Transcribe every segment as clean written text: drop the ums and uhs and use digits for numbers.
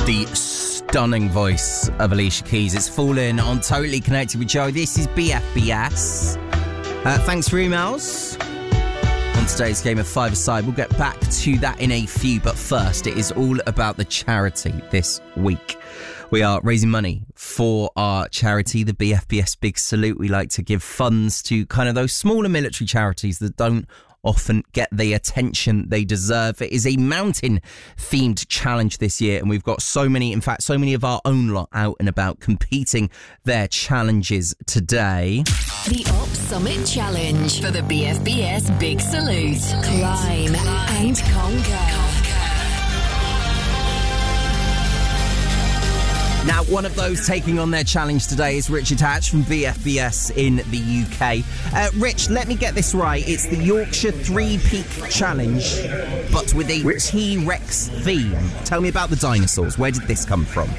The stunning voice of Alicia Keys. It's fallen on Totally Connected with Joe. This is BFBS. Thanks for emails. On today's game of five-a-side, we'll get back to that in a few, but first, it is all about the charity this week. We are raising money for our charity, the BFBS Big Salute. We like to give funds to kind of those smaller military charities that don't often get the attention they deserve. It is a mountain-themed challenge this year, and we've got so many of our own lot out and about competing their challenges today. The Op Summit Challenge for the BFBS Big Salute. Climb and conquer. Now, one of those taking on their challenge today is Richard Hatch from BFBS in the UK. Rich, let me get this right. It's the Yorkshire Three Peak Challenge, but with a T-Rex theme. Tell me about the dinosaurs. Where did this come from?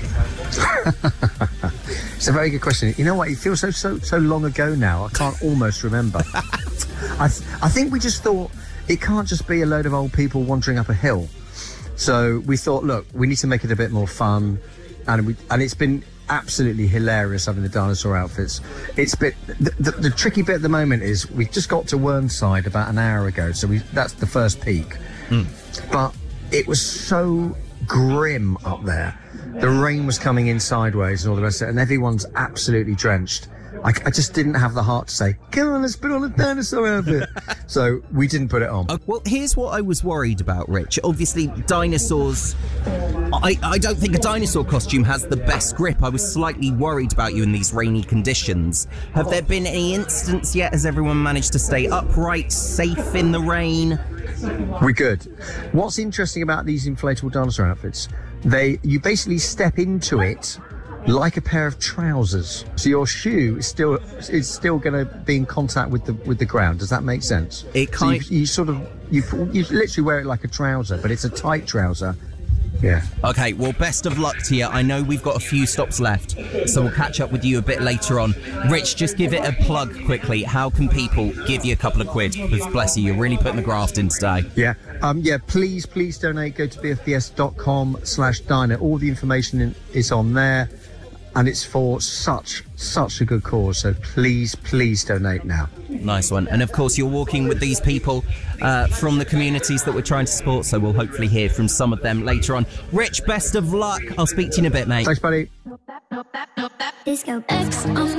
It's a very good question. You know what? It feels so long ago now. I can't almost remember. I think we just thought it can't just be a load of old people wandering up a hill. So we thought, look, we need to make it a bit more fun. And it's been absolutely hilarious having the dinosaur outfits. It's been the tricky bit at the moment is we just got to Whernside about an hour ago, so that's the first peak. But it was so grim up there. The rain was coming in sideways and all the rest of it, and everyone's absolutely drenched. I just didn't have the heart to say, come on, let's put on a dinosaur outfit. So we didn't put it on. Well, here's what I was worried about, Rich. Obviously, dinosaurs... I don't think a dinosaur costume has the best grip. I was slightly worried about you in these rainy conditions. Have there been any incidents yet? Has everyone managed to stay upright, safe in the rain? We're good. What's interesting about these inflatable dinosaur outfits, you basically step into it like a pair of trousers. So your shoe is still going to be in contact with the ground. Does that make sense? You literally wear it like a trouser, but it's a tight trouser. Yeah. Okay, well, best of luck to you. I know we've got a few stops left, so we'll catch up with you a bit later on. Rich, just give it a plug quickly. How can people give you a couple of quid? Because bless you, you're really putting the graft in today. Yeah. Please donate. Go to bfbs.com/diner. All the information is on there. And it's for such a good cause, so please donate now. Nice one. And of course, you're walking with these people from the communities that we're trying to support, so we'll hopefully hear from some of them later on. Rich, best of luck. I'll speak to you in a bit, mate. Thanks, buddy. Disco X on